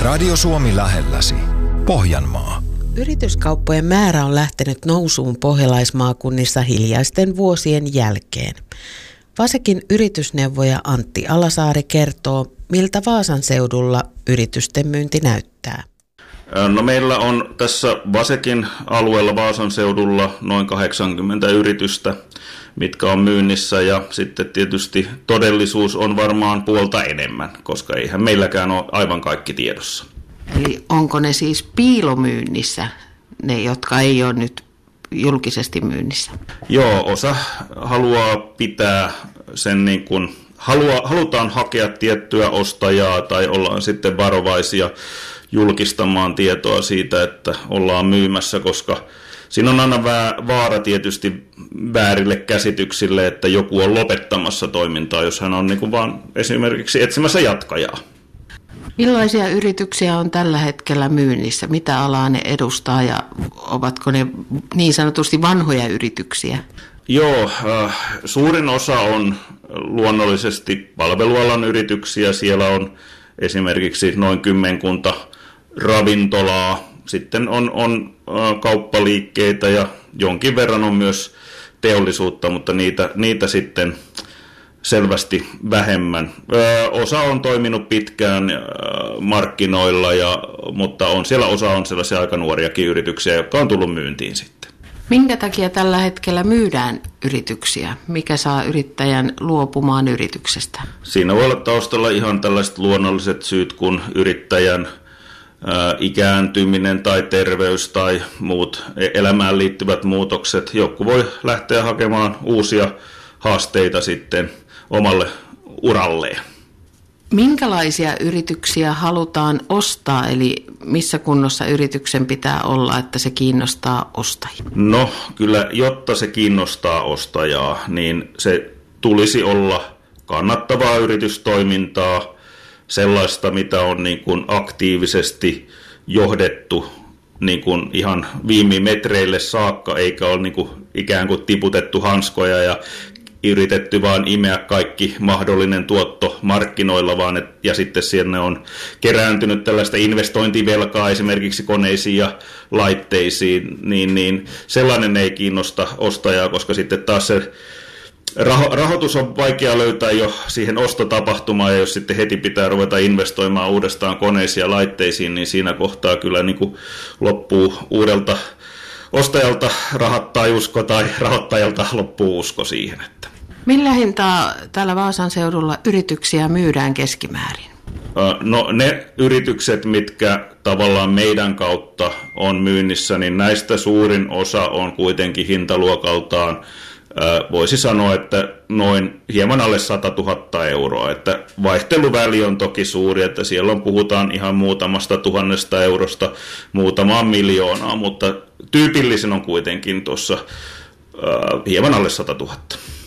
Radio Suomi lähelläsi. Pohjanmaa. Yrityskauppojen määrä on lähtenyt nousuun pohjalaismaakunnissa hiljaisten vuosien jälkeen. Vasekin yritysneuvoja Antti Alasaari kertoo, miltä Vaasan seudulla yritysten myynti näyttää. No meillä on tässä Vasekin alueella Vaasan seudulla noin 80 yritystä, mitkä on myynnissä, ja sitten tietysti todellisuus on varmaan puolta enemmän, koska eihän meilläkään ole aivan kaikki tiedossa. Eli onko ne siis piilomyynnissä, ne jotka ei ole nyt julkisesti myynnissä? Joo, osa haluaa pitää sen niin kuin, halutaan hakea tiettyä ostajaa tai ollaan sitten varovaisia julkistamaan tietoa siitä, että ollaan myymässä, koska siinä on aina vaara tietysti väärille käsityksille, että joku on lopettamassa toimintaa, jos hän on niin kuin vaan esimerkiksi etsimässä jatkajaa. Millaisia yrityksiä on tällä hetkellä myynnissä? Mitä alaa ne edustaa ja ovatko ne niin sanotusti vanhoja yrityksiä? Joo, suurin osa on luonnollisesti palvelualan yrityksiä. Siellä on esimerkiksi noin 10 ravintolaa. Sitten on kauppaliikkeitä ja jonkin verran on myös teollisuutta, mutta niitä sitten selvästi vähemmän. Osa on toiminut pitkään markkinoilla, mutta osa on sellaisia aika nuoriakin yrityksiä, jotka on tullut myyntiin sitten. Minkä takia tällä hetkellä myydään yrityksiä? Mikä saa yrittäjän luopumaan yrityksestä? Siinä voi olla taustalla ihan tällaiset luonnolliset syyt, kun yrittäjän ikääntyminen tai terveys tai muut elämään liittyvät muutokset. Joku voi lähteä hakemaan uusia haasteita sitten omalle uralleen. Minkälaisia yrityksiä halutaan ostaa, eli missä kunnossa yrityksen pitää olla, että se kiinnostaa ostajia? No kyllä, jotta se kiinnostaa ostajaa, niin se tulisi olla kannattavaa yritystoimintaa, sellaista, mitä on niin kuin aktiivisesti johdettu niin kuin ihan viime metreille saakka, eikä ole niin kuin ikään kuin tiputettu hanskoja ja yritetty vaan imeä kaikki mahdollinen tuotto markkinoilla, ja sitten sinne on kerääntynyt tällaista investointivelkaa esimerkiksi koneisiin ja laitteisiin, niin sellainen ei kiinnosta ostajaa, koska sitten taas se rahoitus on vaikea löytää jo siihen ostotapahtumaan, ja jos sitten heti pitää ruveta investoimaan uudestaan koneisiin ja laitteisiin, niin siinä kohtaa kyllä niin kuin loppuu uudelta ostajalta rahat tai usko, tai rahoittajalta loppuu usko siihen. Että. Millä hintaa täällä Vaasan seudulla yrityksiä myydään keskimäärin? No ne yritykset, mitkä tavallaan meidän kautta on myynnissä, niin näistä suurin osa on kuitenkin hintaluokaltaan, voisi sanoa, että noin hieman alle 100 000 euroa. Että vaihteluväli on toki suuri, että siellä puhutaan ihan muutamasta 1000 eurosta muutamaan miljoonaa, mutta tyypillisen on kuitenkin tuossa hieman alle 100 000.